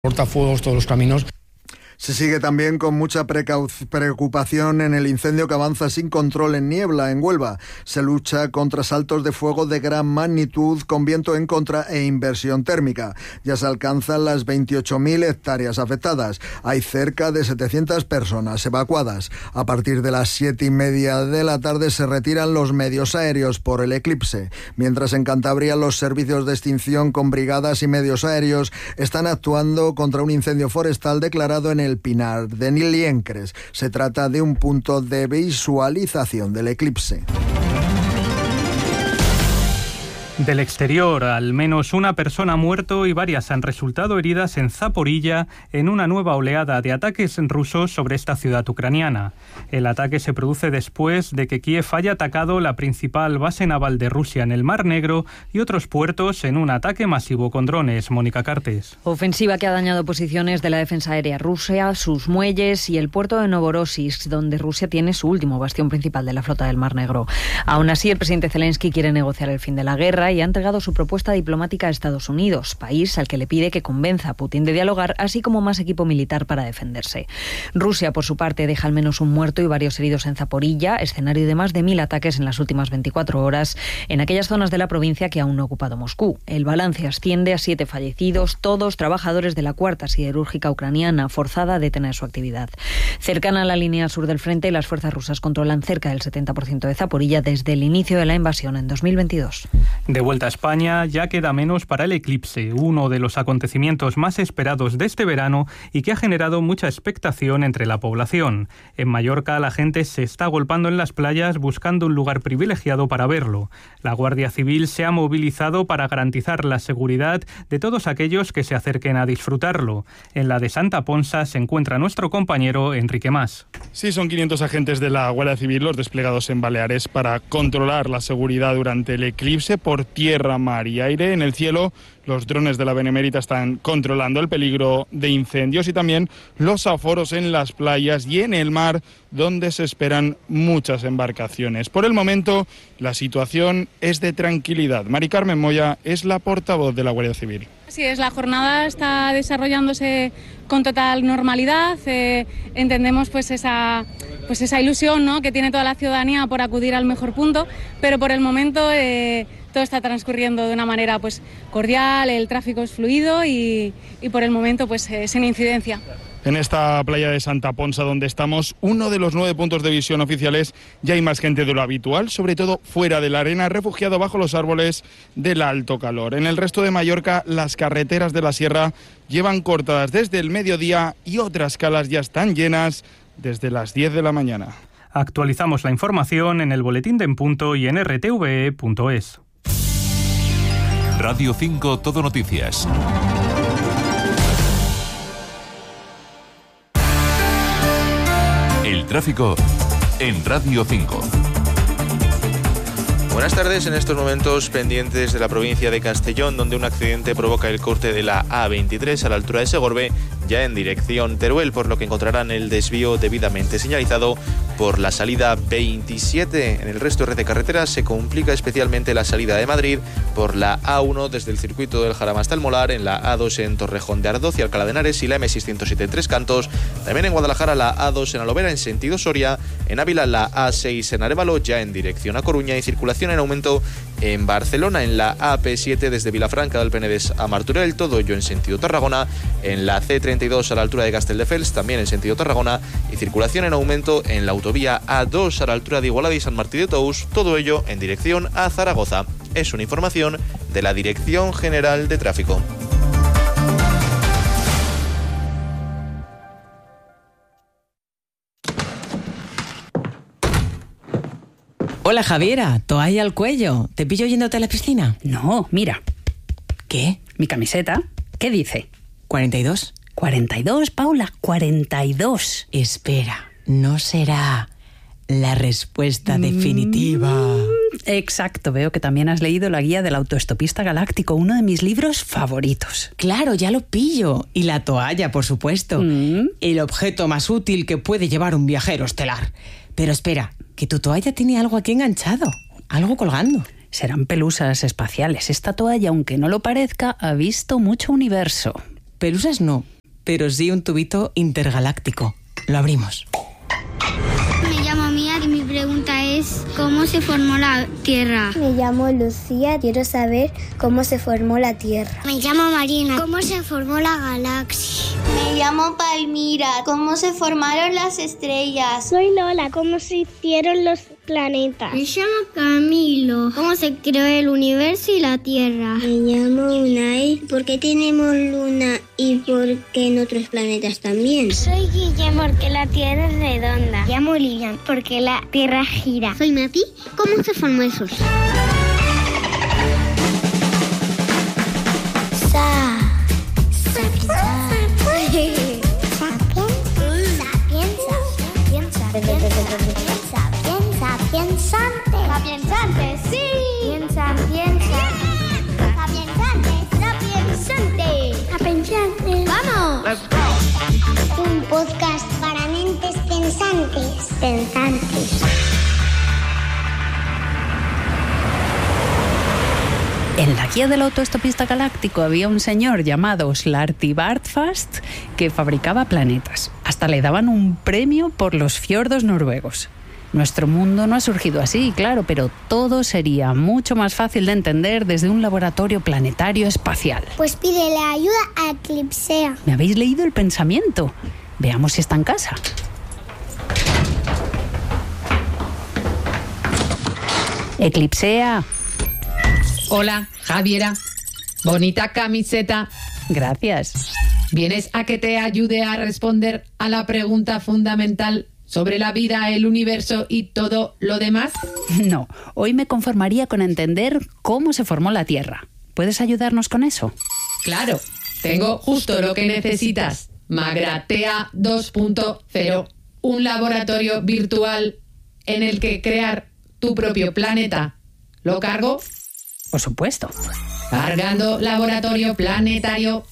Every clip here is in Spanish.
cortafuegos, todos los caminos. Se sigue también con mucha preocupación en el incendio que avanza sin control en Niebla, en Huelva. Se lucha contra saltos de fuego de gran magnitud con viento en contra e inversión térmica. Ya se alcanzan las 28.000 hectáreas afectadas. Hay cerca de 700 personas evacuadas. A partir de las 7:30 de la tarde se retiran los medios aéreos por el eclipse. Mientras en Cantabria los servicios de extinción con brigadas y medios aéreos están actuando contra un incendio forestal declarado en el Pinar de Liencres. Se trata de un punto de visualización del eclipse. Del exterior, al menos una persona ha muerto y varias han resultado heridas en Zaporilla en una nueva oleada de ataques rusos sobre esta ciudad ucraniana. El ataque se produce después de que Kiev haya atacado la principal base naval de Rusia en el Mar Negro y otros puertos en un ataque masivo con drones. Mónica Cartes. Ofensiva que ha dañado posiciones de la defensa aérea rusa, sus muelles y el puerto de Novorossiysk, donde Rusia tiene su último bastión principal de la flota del Mar Negro. Aún así, el presidente Zelensky quiere negociar el fin de la guerra y ha entregado su propuesta diplomática a Estados Unidos, país al que le pide que convenza a Putin de dialogar, así como más equipo militar para defenderse. Rusia, por su parte, deja al menos un muerto y varios heridos en Zaporilla, escenario de más de 1.000 ataques en las últimas 24 horas en aquellas zonas de la provincia que aún no ha ocupado Moscú. El balance asciende a 7 fallecidos, todos trabajadores de la cuarta siderúrgica ucraniana, forzada a detener su actividad. Cercana a la línea sur del frente, las fuerzas rusas controlan cerca del 70% de Zaporilla desde el inicio de la invasión en 2022. De vuelta a España, ya queda menos para el eclipse, uno de los acontecimientos más esperados de este verano y que ha generado mucha expectación entre la población. En Mallorca, la gente se está agolpando en las playas buscando un lugar privilegiado para verlo. La Guardia Civil se ha movilizado para garantizar la seguridad de todos aquellos que se acerquen a disfrutarlo. En la de Santa Ponsa se encuentra nuestro compañero Enrique Mas. Sí, son 500 agentes de la Guardia Civil los desplegados en Baleares para controlar la seguridad durante el eclipse por tierra, mar y aire. En el cielo, los drones de la Benemérita están controlando el peligro de incendios y también los aforos en las playas y en el mar, donde se esperan muchas embarcaciones. Por el momento, la situación es de tranquilidad. Mari Carmen Moya es la portavoz de la Guardia Civil. Así es, la jornada está desarrollándose con total normalidad. Entendemos pues esa ilusión, ¿no?, que tiene toda la ciudadanía por acudir al mejor punto, pero por el momento todo está transcurriendo de una manera pues cordial, el tráfico es fluido y por el momento pues sin incidencia. En esta playa de Santa Ponsa donde estamos, uno de los 9 puntos de visión oficiales, ya hay más gente de lo habitual, sobre todo fuera de la arena, refugiado bajo los árboles del alto calor. En el resto de Mallorca, las carreteras de la sierra llevan cortadas desde el mediodía y otras calas ya están llenas desde las 10 de la mañana. Actualizamos la información en el boletín de En Punto y en rtve.es. Radio 5 Todo Noticias. El tráfico en Radio 5. Buenas tardes, en estos momentos pendientes de la provincia de Castellón, donde un accidente provoca el corte de la A23 a la altura de Segorbe, ya en dirección Teruel, por lo que encontrarán el desvío debidamente señalizado por la salida 27. En el resto de red de carreteras se complica especialmente la salida de Madrid por la A1 desde el circuito del Jarama hasta el Molar, en la A2 en Torrejón de Ardoz y Alcalá de Henares y la M607 en Tres Cantos. También en Guadalajara la A2 en Alovera en sentido Soria, en Ávila la A6 en Arévalo ya en dirección a Coruña y circulación en aumento en Barcelona en la AP7 desde Vilafranca del Penedès a Martorell, todo ello en sentido Tarragona, en la C32 a la altura de Castelldefels también en sentido Tarragona y circulación en aumento en la autovía A2 a la altura de Igualada y San Martí de Tous, todo ello en dirección a Zaragoza. Es una información de la Dirección General de Tráfico. Hola Javiera, toalla al cuello. ¿Te pillo yéndote a la piscina? No, mira. ¿Qué? Mi camiseta. ¿Qué dice? 42. 42, Paula, 42. Espera, no será la respuesta definitiva. Exacto, veo que también has leído la guía del autoestopista galáctico, uno de mis libros favoritos. Claro, ya lo pillo. Y la toalla, por supuesto. El objeto más útil que puede llevar un viajero estelar. Pero espera, que tu toalla tiene algo aquí enganchado, algo colgando. Serán pelusas espaciales. Esta toalla, aunque no lo parezca, ha visto mucho universo. Pelusas no, pero sí un tubito intergaláctico. Lo abrimos. Me llamo Mía y mi pregunta es ¿cómo se formó la Tierra? Me llamo Lucía, quiero saber cómo se formó la Tierra. Me llamo Marina, ¿cómo se formó la galaxia? Me llamo Palmira, ¿cómo se formaron las estrellas? Soy Lola, ¿cómo se hicieron los planetas? Me llamo Camilo, ¿cómo se creó el universo y la Tierra? Me llamo Unai, ¿por qué tenemos luna y por qué en otros planetas también? Soy Guillermo, porque la Tierra es redonda. Me llamo Lilian, porque la Tierra gira. Soy Mati, ¿cómo se formó el Sol? Sapiensante, sí. Piensa. Sapiensante. ¡Vamos! Let's go. Un podcast para mentes pensantes. En la guía del autoestopista galáctico había un señor llamado Slarty Bartfast que fabricaba planetas. Hasta le daban un premio por los fiordos noruegos. Nuestro mundo no ha surgido así, claro, pero todo sería mucho más fácil de entender desde un laboratorio planetario espacial. Pues pídele ayuda a Eclipsea. ¿Me habéis leído el pensamiento? Veamos si está en casa. Eclipsea. Hola, Javiera. Bonita camiseta. Gracias. ¿Vienes a que te ayude a responder a la pregunta fundamental sobre la vida, el universo y todo lo demás? No, hoy me conformaría con entender cómo se formó la Tierra. ¿Puedes ayudarnos con eso? Claro, tengo justo lo que necesitas. Magratea 2.0, un laboratorio virtual en el que crear tu propio planeta. ¿Lo cargo? Por supuesto. Cargando laboratorio planetario.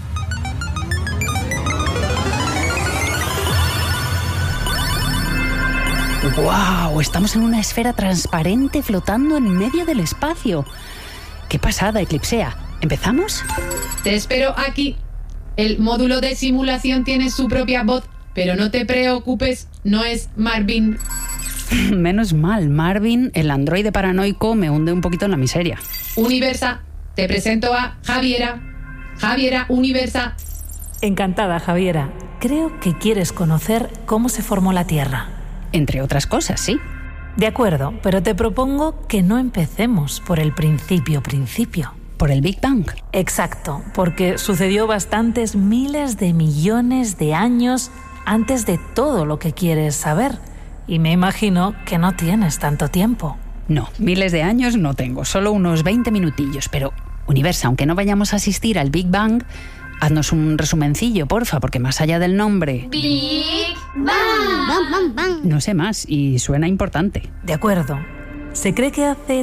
¡Guau! Estamos en una esfera transparente flotando en medio del espacio. ¡Qué pasada, Eclipsea! ¿Empezamos? Te espero aquí. El módulo de simulación tiene su propia voz, pero no te preocupes, no es Marvin. Menos mal, Marvin, el androide paranoico, me hunde un poquito en la miseria. Universa, te presento a Javiera. Javiera, Universa. Encantada, Javiera. Creo que quieres conocer cómo se formó la Tierra. Entre otras cosas, sí. De acuerdo, pero te propongo que no empecemos por el principio. ¿Por el Big Bang? Exacto, porque sucedió bastantes miles de millones de años antes de todo lo que quieres saber. Y me imagino que no tienes tanto tiempo. No, miles de años no tengo, solo unos 20 minutillos. Pero, Universa, aunque no vayamos a asistir al Big Bang, haznos un resumencillo, porfa, porque más allá del nombre... Big Bang. Bang. No sé más y suena importante. De acuerdo. Se cree que hace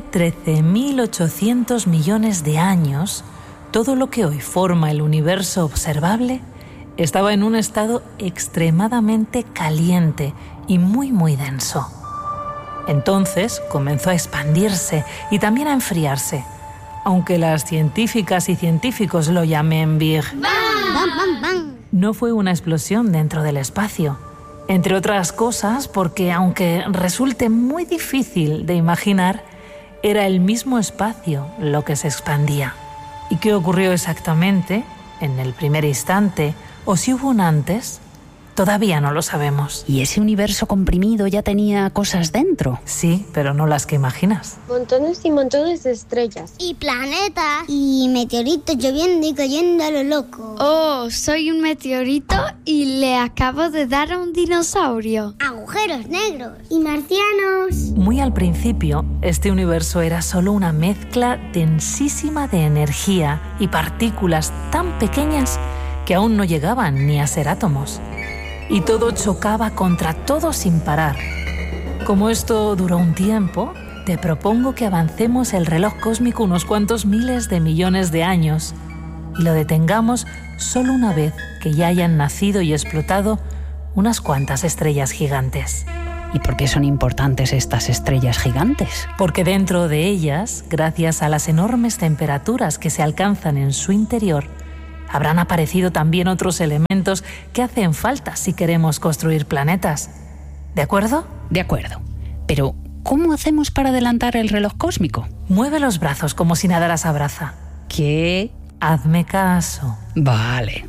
13.800 millones de años, todo lo que hoy forma el universo observable estaba en un estado extremadamente caliente y muy denso. Entonces comenzó a expandirse y también a enfriarse, aunque las científicas y científicos lo llamen Big Bang. No fue una explosión dentro del espacio, entre otras cosas porque, aunque resulte muy difícil de imaginar, era el mismo espacio lo que se expandía. ¿Y qué ocurrió exactamente en el primer instante o si hubo un antes? Todavía no lo sabemos. ¿Y ese universo comprimido ya tenía cosas dentro? Sí, pero no las que imaginas. Montones y montones de estrellas. Y planetas. Y meteoritos lloviendo y cayendo a lo loco. Oh, soy un meteorito y le acabo de dar a un dinosaurio. Agujeros negros. Y marcianos. Muy al principio, este universo era solo una mezcla densísima de energía y partículas tan pequeñas que aún no llegaban ni a ser átomos. Y todo chocaba contra todo sin parar. Como esto duró un tiempo, te propongo que avancemos el reloj cósmico unos cuantos miles de millones de años y lo detengamos solo una vez que ya hayan nacido y explotado unas cuantas estrellas gigantes. ¿Y por qué son importantes estas estrellas gigantes? Porque dentro de ellas, gracias a las enormes temperaturas que se alcanzan en su interior, Habrán aparecido también otros elementos que hacen falta si queremos construir planetas. ¿De acuerdo? De acuerdo. Pero, ¿cómo hacemos para adelantar el reloj cósmico? Mueve los brazos como si nadaras a braza. ¿Qué? Hazme caso. Vale.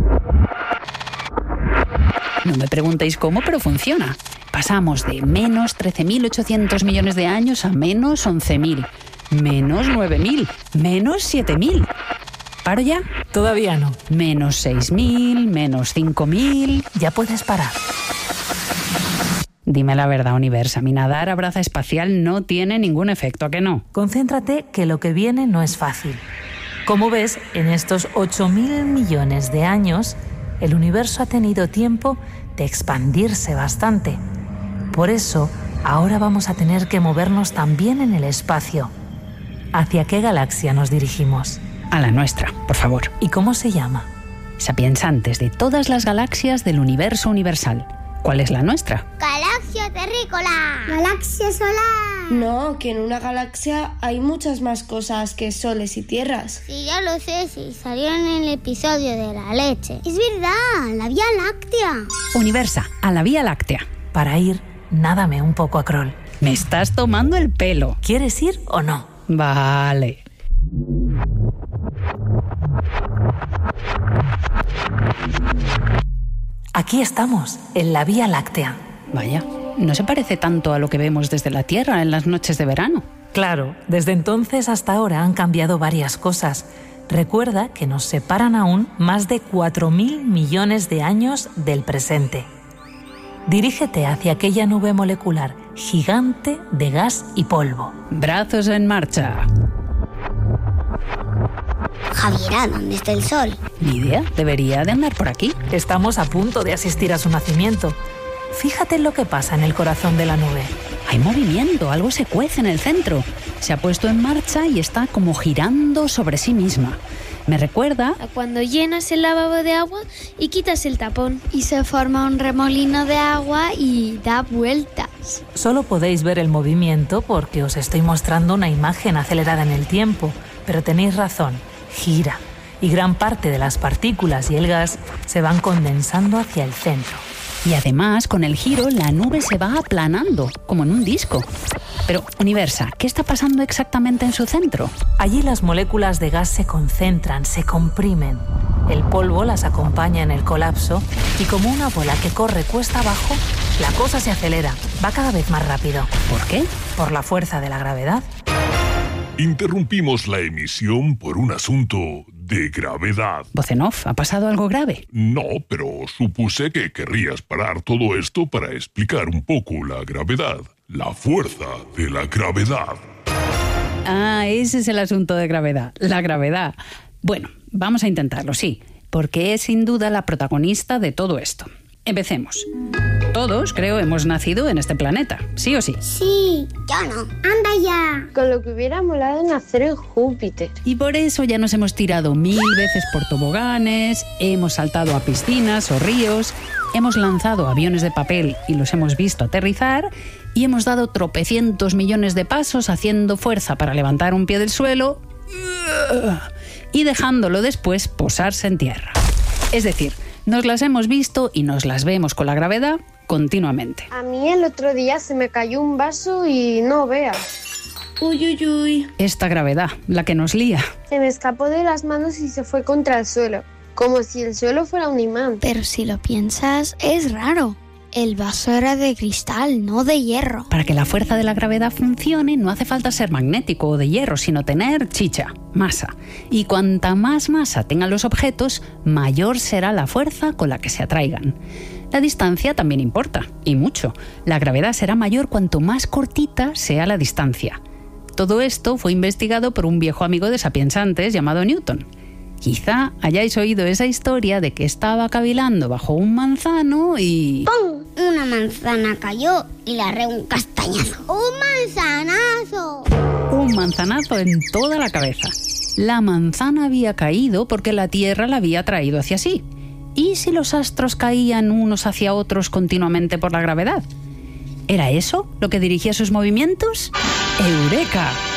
No me preguntéis cómo, pero funciona. Pasamos de menos 13.800 millones de años a menos 11.000, menos 9.000, menos 7.000. ¿Paro ya? Todavía no. Menos 6.000, menos 5.000... Ya puedes parar. Dime la verdad, Universa, mi nadar a braza espacial no tiene ningún efecto, ¿a que no? Concéntrate que lo que viene no es fácil. Como ves, en estos 8.000 millones de años, el universo ha tenido tiempo de expandirse bastante. Por eso, ahora vamos a tener que movernos también en el espacio. ¿Hacia qué galaxia nos dirigimos? A la nuestra, por favor. ¿Y cómo se llama? Sapiensantes de todas las galaxias del universo universal. ¿Cuál es la nuestra? Galaxia terrícola. Galaxia solar. No, que en una galaxia hay muchas más cosas que soles y tierras. Sí, ya lo sé, sí, salió en el episodio de la leche. Es verdad, la Vía Láctea. Universa, a la Vía Láctea. Para ir, nádame un poco a crawl. Me estás tomando el pelo. ¿Quieres ir o no? Vale. Aquí estamos, en la Vía Láctea. Vaya, no se parece tanto a lo que vemos desde la Tierra en las noches de verano. Claro, desde entonces hasta ahora han cambiado varias cosas. Recuerda que nos separan aún más de 4.000 millones de años del presente. Dirígete hacia aquella nube molecular gigante de gas y polvo. Brazos en marcha. Javiera, ¿dónde está el sol? Ni idea, debería de andar por aquí. Estamos a punto de asistir a su nacimiento. Fíjate en lo que pasa en el corazón de la nube. Hay movimiento, algo se cuece en el centro. Se ha puesto en marcha y está como girando sobre sí misma. Me recuerda a cuando llenas el lavabo de agua y quitas el tapón y se forma un remolino de agua y da vueltas. Solo podéis ver el movimiento porque os estoy mostrando una imagen acelerada en el tiempo, pero tenéis razón, gira, y gran parte de las partículas y el gas se van condensando hacia el centro. Y además, con el giro, la nube se va aplanando, como en un disco. Pero, Universa, ¿qué está pasando exactamente en su centro? Allí las moléculas de gas se concentran, se comprimen. El polvo las acompaña en el colapso y como una bola que corre cuesta abajo, la cosa se acelera, va cada vez más rápido. ¿Por qué? Por la fuerza de la gravedad. Interrumpimos la emisión por un asunto de gravedad. Voz en off, ¿ha pasado algo grave? No, pero supuse que querrías parar todo esto para explicar un poco la gravedad, la fuerza de la gravedad. Ah, ese es el asunto de gravedad, la gravedad. Bueno, vamos a intentarlo, sí, porque es sin duda la protagonista de todo esto. Empecemos. Todos, creo, hemos nacido en este planeta, ¿sí o sí? Sí, yo no. Anda ya. Con lo que hubiera molado nacer en Júpiter. Y por eso ya nos hemos tirado 1000 veces por toboganes, hemos saltado a piscinas o ríos, hemos lanzado aviones de papel y los hemos visto aterrizar y hemos dado tropecientos millones de pasos haciendo fuerza para levantar un pie del suelo y dejándolo después posarse en tierra. Es decir, nos las hemos visto y nos las vemos con la gravedad continuamente. A mí el otro día se me cayó un vaso y no veas. Uy, uy, uy. Esta gravedad, la que nos lía. Se me escapó de las manos y se fue contra el suelo, como si el suelo fuera un imán. Pero si lo piensas, es raro. El vaso era de cristal, no de hierro. Para que la fuerza de la gravedad funcione, no hace falta ser magnético o de hierro, sino tener chicha, masa. Y cuanta más masa tengan los objetos, mayor será la fuerza con la que se atraigan. La distancia también importa, y mucho. La gravedad será mayor cuanto más cortita sea la distancia. Todo esto fue investigado por un viejo amigo de Sapiensantes llamado Newton. Quizá hayáis oído esa historia de que estaba cavilando bajo un manzano y... ¡pum! Una manzana cayó y le arreó un castañazo. ¡Un manzanazo! Un manzanazo en toda la cabeza. La manzana había caído porque la Tierra la había traído hacia sí. ¿Y si los astros caían unos hacia otros continuamente por la gravedad? ¿Era eso lo que dirigía sus movimientos? ¡Eureka!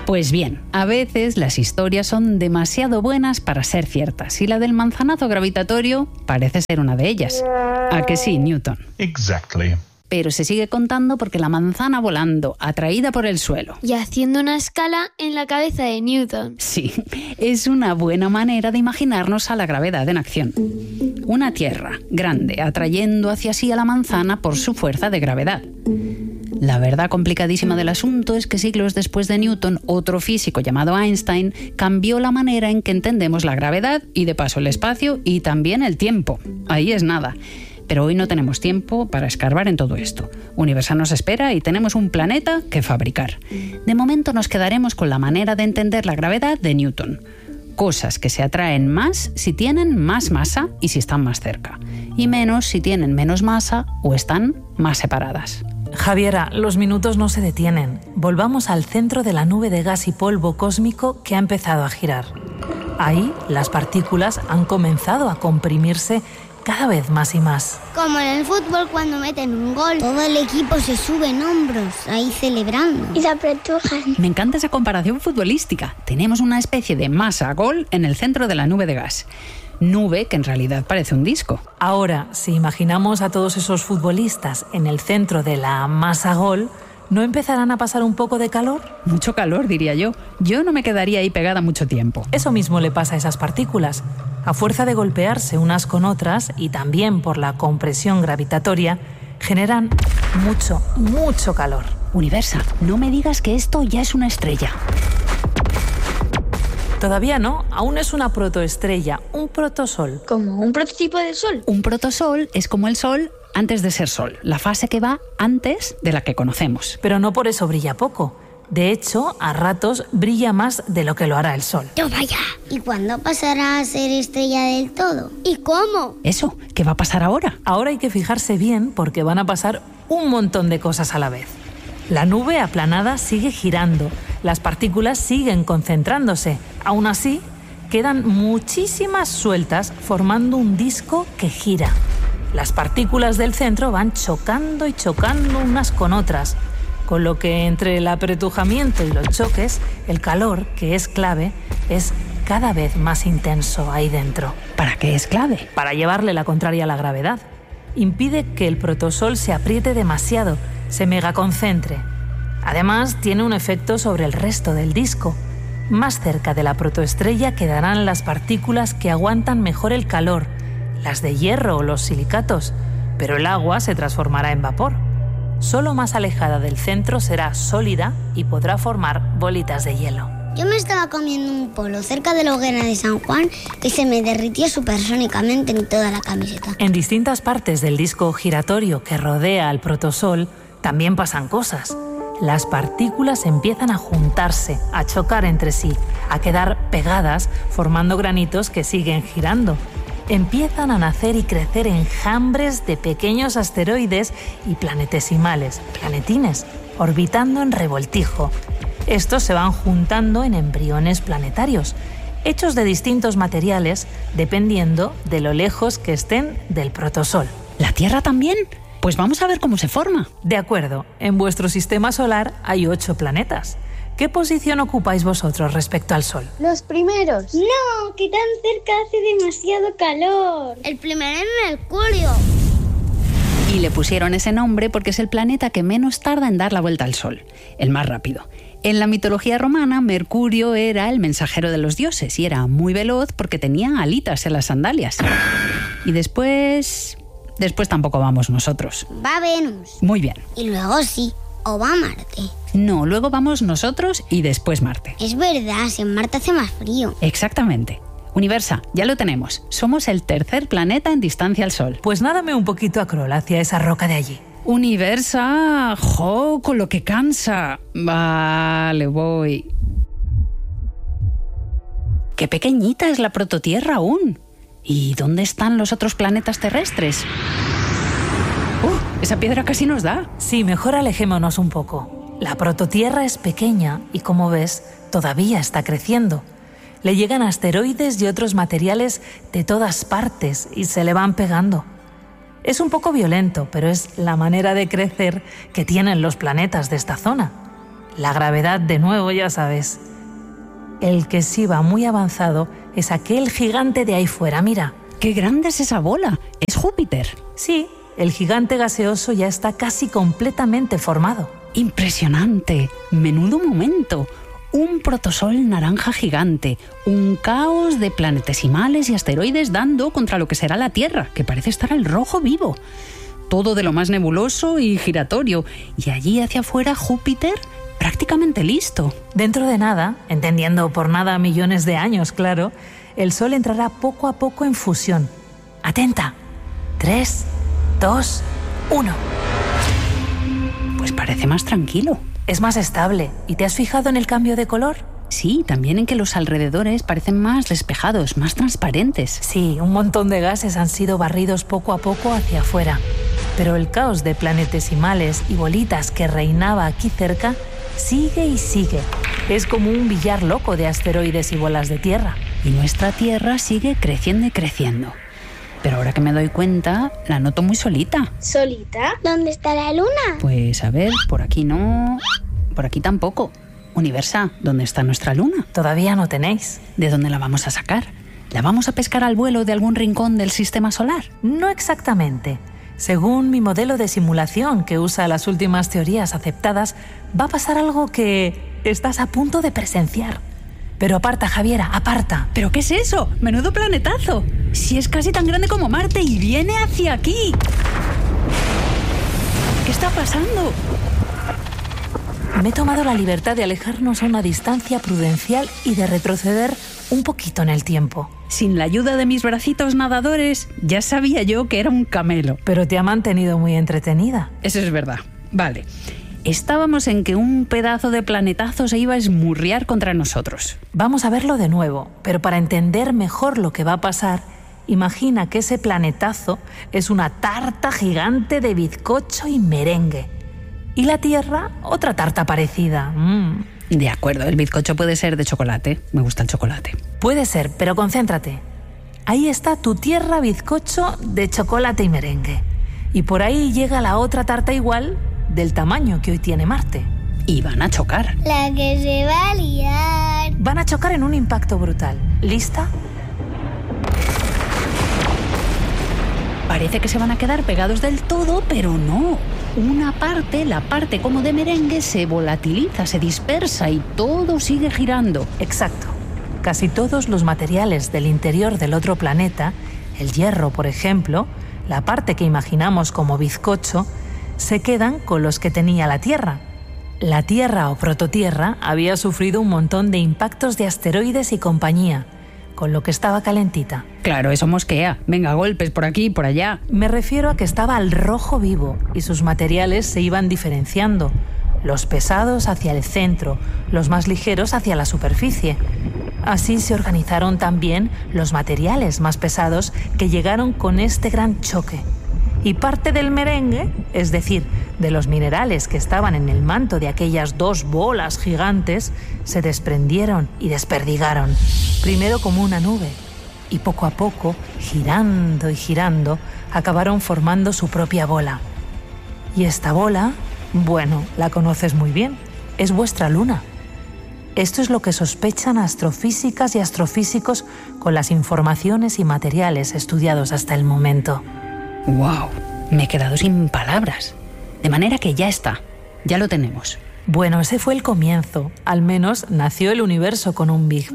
Pues bien, a veces las historias son demasiado buenas para ser ciertas y la del manzanazo gravitatorio parece ser una de ellas. ¿A que sí, Newton? Exactly. Pero se sigue contando porque la manzana volando, atraída por el suelo. Y haciendo una escala en la cabeza de Newton. Sí, es una buena manera de imaginarnos a la gravedad en acción. Una Tierra grande atrayendo hacia sí a la manzana por su fuerza de gravedad. La verdad complicadísima del asunto es que siglos después de Newton, otro físico llamado Einstein cambió la manera en que entendemos la gravedad y de paso el espacio y también el tiempo. Ahí es nada. Pero hoy no tenemos tiempo para escarbar en todo esto. Universa nos espera y tenemos un planeta que fabricar. De momento nos quedaremos con la manera de entender la gravedad de Newton. Cosas que se atraen más si tienen más masa y si están más cerca. Y menos si tienen menos masa o están más separadas. Javiera, los minutos no se detienen. Volvamos al centro de la nube de gas y polvo cósmico que ha empezado a girar. Ahí, las partículas han comenzado a comprimirse cada vez más y más. Como en el fútbol cuando meten un gol, todo el equipo se sube en hombros, ahí celebrando. Y se apretujan. Me encanta esa comparación futbolística. Tenemos una especie de masa gol en el centro de la nube de gas. Nube que en realidad parece un disco. Ahora, si imaginamos a todos esos futbolistas en el centro de la masa gol, ¿no empezarán a pasar un poco de calor? Mucho calor, diría yo. Yo no me quedaría ahí pegada mucho tiempo. Eso mismo le pasa a esas partículas. A fuerza de golpearse unas con otras y también por la compresión gravitatoria, generan mucho calor. Universa, no me digas que esto ya es una estrella. Todavía no, aún es una protoestrella, un protosol. ¿Como un prototipo de sol? Un protosol es como el Sol antes de ser Sol, la fase que va antes de la que conocemos. Pero no por eso brilla poco. De hecho, a ratos brilla más de lo que lo hará el Sol. ¡No vaya! ¿Y cuándo pasará a ser estrella del todo? ¿Y cómo? Eso, ¿qué va a pasar ahora? Ahora hay que fijarse bien porque van a pasar un montón de cosas a la vez. La nube aplanada sigue girando, las partículas siguen concentrándose. Aún así, quedan muchísimas sueltas formando un disco que gira. Las partículas del centro van chocando y chocando unas con otras, con lo que entre el apretujamiento y los choques, el calor, que es clave, es cada vez más intenso ahí dentro. ¿Para qué es clave? Para llevarle la contraria a la gravedad. Impide que el protosol se apriete demasiado, se megaconcentre. Además, tiene un efecto sobre el resto del disco. Más cerca de la protoestrella quedarán las partículas que aguantan mejor el calor, las de hierro o los silicatos, pero el agua se transformará en vapor. Solo más alejada del centro será sólida y podrá formar bolitas de hielo. Yo me estaba comiendo un polo cerca de la hoguera de San Juan que se me derritía supersónicamente en toda la camiseta. En distintas partes del disco giratorio que rodea al protosol también pasan cosas. Las partículas empiezan a juntarse, a chocar entre sí, a quedar pegadas, formando granitos que siguen girando. Empiezan a nacer y crecer enjambres de pequeños asteroides y planetesimales, planetines, orbitando en revoltijo. Estos se van juntando en embriones planetarios, hechos de distintos materiales dependiendo de lo lejos que estén del protosol. ¿La Tierra también? Pues vamos a ver cómo se forma. De acuerdo, en vuestro sistema solar hay 8 planetas. ¿Qué posición ocupáis vosotros respecto al Sol? Los primeros. No, que tan cerca hace demasiado calor. El primero es Mercurio. Y le pusieron ese nombre porque es el planeta que menos tarda en dar la vuelta al Sol, el más rápido. En la mitología romana, Mercurio era el mensajero de los dioses y era muy veloz porque tenía alitas en las sandalias. Y después tampoco vamos nosotros. Va Venus. Muy bien. Y luego sí, o va Marte. No, luego vamos nosotros y después Marte. Es verdad, si en Marte hace más frío. Exactamente. Universa, ya lo tenemos. Somos el tercer planeta en distancia al Sol. Pues nádame un poquito a crawl hacia esa roca de allí. Universa, ¡jo! Con lo que cansa. Vale, voy. Qué pequeñita es la prototierra aún. ¿Y dónde están los otros planetas terrestres? Esa piedra casi nos da. Sí, mejor alejémonos un poco. La prototierra es pequeña y, como ves, todavía está creciendo. Le llegan asteroides y otros materiales de todas partes y se le van pegando. Es un poco violento, pero es la manera de crecer que tienen los planetas de esta zona. La gravedad, de nuevo, ya sabes. El que sí va muy avanzado es aquel gigante de ahí fuera, mira. ¡Qué grande es esa bola! ¿Es Júpiter? Sí, el gigante gaseoso ya está casi completamente formado. ¡Impresionante! ¡Menudo momento! Un protosol naranja gigante, un caos de planetesimales y asteroides dando contra lo que será la Tierra, que parece estar al rojo vivo. Todo de lo más nebuloso y giratorio. Y allí hacia afuera Júpiter prácticamente listo. Dentro de nada, entendiendo por nada millones de años, claro, el Sol entrará poco a poco en fusión. ¡Atenta! 3, 2, 1. Pues parece más tranquilo. Es más estable. ¿Y te has fijado en el cambio de color? Sí, también en que los alrededores parecen más despejados, más transparentes. Sí, un montón de gases han sido barridos poco a poco hacia afuera. Pero el caos de planetesimales y bolitas que reinaba aquí cerca sigue y sigue. Es como un billar loco de asteroides y bolas de tierra. Y nuestra Tierra sigue creciendo y creciendo. Pero ahora que me doy cuenta, la noto muy solita. ¿Solita? ¿Dónde está la luna? Pues a ver, por aquí no, por aquí tampoco. Universa, ¿dónde está nuestra luna? Todavía no tenéis. ¿De dónde la vamos a sacar? ¿La vamos a pescar al vuelo de algún rincón del sistema solar? No exactamente. Según mi modelo de simulación que usa las últimas teorías aceptadas, va a pasar algo que estás a punto de presenciar. Pero aparta, Javiera, aparta. ¿Pero qué es eso? ¡Menudo planetazo! Si es casi tan grande como Marte y viene hacia aquí. ¿Qué está pasando? Me he tomado la libertad de alejarnos a una distancia prudencial y de retroceder un poquito en el tiempo. Sin la ayuda de mis bracitos nadadores, ya sabía yo que era un camelo. Pero te ha mantenido muy entretenida. Eso es verdad. Vale. Estábamos en que un pedazo de planetazo se iba a esmurriar contra nosotros. Vamos a verlo de nuevo, pero para entender mejor lo que va a pasar, imagina que ese planetazo es una tarta gigante de bizcocho y merengue. Y la Tierra, otra tarta parecida. De acuerdo, el bizcocho puede ser de chocolate. Me gusta el chocolate. Puede ser, pero concéntrate. Ahí está tu Tierra bizcocho de chocolate y merengue. Y por ahí llega la otra tarta igual, del tamaño que hoy tiene Marte. Y van a chocar. La que se va a liar. Van a chocar en un impacto brutal. ¿Lista? Parece que se van a quedar pegados del todo, pero no. Una parte, la parte como de merengue, se volatiliza, se dispersa y todo sigue girando. Exacto. Casi todos los materiales del interior del otro planeta, el hierro, por ejemplo, la parte que imaginamos como bizcocho, se quedan con los que tenía la Tierra. La Tierra o prototierra había sufrido un montón de impactos de asteroides y compañía, con lo que estaba calentita. Claro, eso mosquea. Venga, golpes por aquí y por allá. Me refiero a que estaba al rojo vivo y sus materiales se iban diferenciando. Los pesados hacia el centro, los más ligeros hacia la superficie. Así se organizaron también los materiales más pesados que llegaron con este gran choque. Y parte del merengue, es decir, de los minerales que estaban en el manto de aquellas dos bolas gigantes, se desprendieron y desperdigaron, primero como una nube, y poco a poco, girando y girando, acabaron formando su propia bola. Y esta bola, bueno, la conoces muy bien, es vuestra luna. Esto es lo que sospechan astrofísicas y astrofísicos con las informaciones y materiales estudiados hasta el momento. ¡Wow! Me he quedado sin palabras. De manera que ya está. Ya lo tenemos. Bueno, ese fue el comienzo. Al menos nació el universo con un Big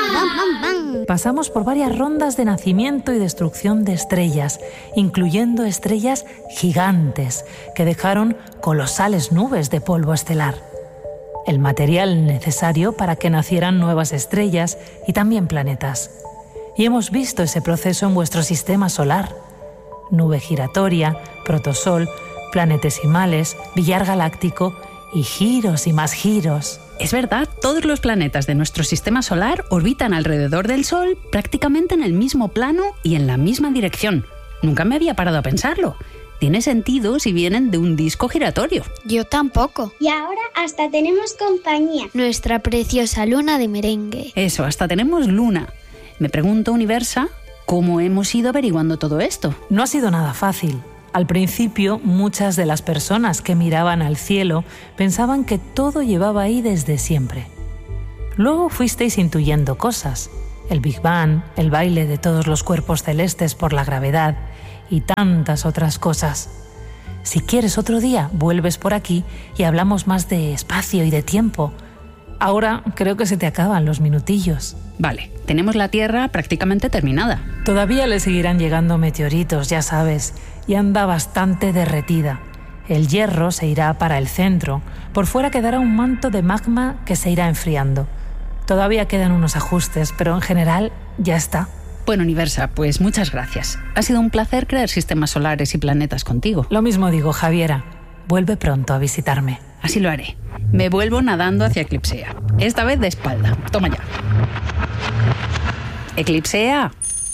Bang. Pasamos por varias rondas de nacimiento y destrucción de estrellas, incluyendo estrellas gigantes que dejaron colosales nubes de polvo estelar. El material necesario para que nacieran nuevas estrellas y también planetas. Y hemos visto ese proceso en vuestro sistema solar. Nube giratoria, protosol, planetesimales, billar galáctico y giros y más giros. Es verdad, todos los planetas de nuestro sistema solar orbitan alrededor del Sol prácticamente en el mismo plano y en la misma dirección. Nunca me había parado a pensarlo. Tiene sentido si vienen de un disco giratorio. Yo tampoco. Y ahora hasta tenemos compañía. Nuestra preciosa luna de merengue. Eso, hasta tenemos luna. Me pregunto, Universa, ¿cómo hemos ido averiguando todo esto? No ha sido nada fácil. Al principio, muchas de las personas que miraban al cielo pensaban que todo llevaba ahí desde siempre. Luego fuisteis intuyendo cosas: el Big Bang, el baile de todos los cuerpos celestes por la gravedad y tantas otras cosas. Si quieres otro día, vuelves por aquí y hablamos más de espacio y de tiempo. Ahora creo que se te acaban los minutillos. Vale, tenemos la Tierra prácticamente terminada. Todavía le seguirán llegando meteoritos, ya sabes, y anda bastante derretida. El hierro se irá para el centro. Por fuera quedará un manto de magma que se irá enfriando. Todavía quedan unos ajustes, pero en general ya está. Bueno, Universa, pues muchas gracias. Ha sido un placer crear sistemas solares y planetas contigo. Lo mismo digo, Javiera. Vuelve pronto a visitarme. Así lo haré. Me vuelvo nadando hacia Eclipsea. Esta vez de espalda. Toma ya. Eclipsea.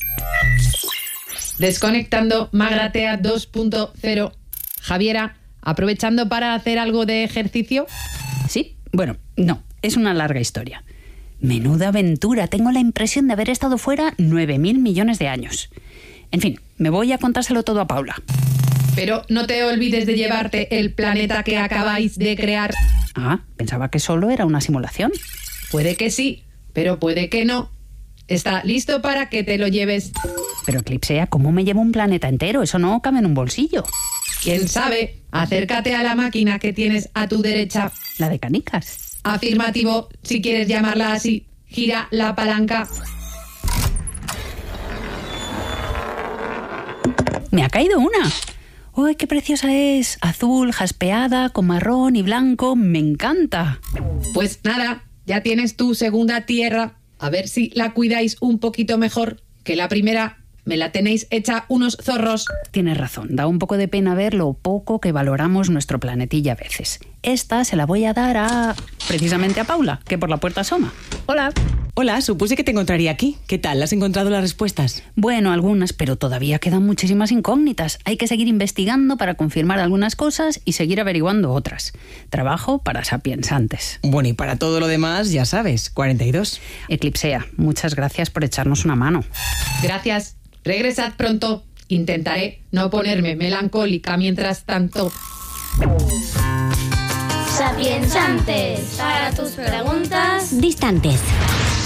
Desconectando Magratea 2.0. Javiera, ¿aprovechando para hacer algo de ejercicio? Sí, bueno, no, es una larga historia. Menuda aventura, tengo la impresión de haber estado fuera 9.000 millones de años. En fin, me voy a contárselo todo a Paula. Pero no te olvides de llevarte el planeta que acabáis de crear. Ah, pensaba que solo era una simulación. Puede que sí, pero puede que no. Está listo para que te lo lleves. Pero Eclipsea, ¿cómo me llevo un planeta entero? Eso no cabe en un bolsillo. ¿Quién sabe? Acércate a la máquina que tienes a tu derecha. ¿La de canicas? Afirmativo, si quieres llamarla así. Gira la palanca. Me ha caído una. ¡Uy, qué preciosa es! Azul, jaspeada, con marrón y blanco. ¡Me encanta! Pues nada, ya tienes tu segunda Tierra. A ver si la cuidáis un poquito mejor que la primera. Me la tenéis hecha unos zorros. Tienes razón, da un poco de pena ver lo poco que valoramos nuestro planetilla a veces. Esta se la voy a dar precisamente a Paula, que por la puerta asoma. Hola. Hola, supuse que te encontraría aquí. ¿Qué tal? ¿Has encontrado las respuestas? Bueno, algunas, pero todavía quedan muchísimas incógnitas. Hay que seguir investigando para confirmar algunas cosas y seguir averiguando otras. Trabajo para sapiensantes. Bueno, y para todo lo demás, ya sabes, 42. Eclipsea, muchas gracias por echarnos una mano. Gracias. Regresad pronto. Intentaré no ponerme melancólica mientras tanto. Sapiensantes, para tus preguntas distantes.